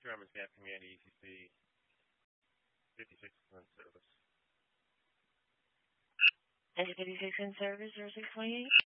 Germans Gap Community ECC 56 in service. Engine 56 in service, 0628.